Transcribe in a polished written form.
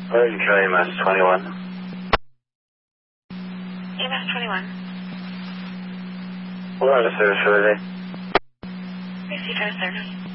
Oregon County, EMS 21. EMS 21. What are the service for the day? Receive our service.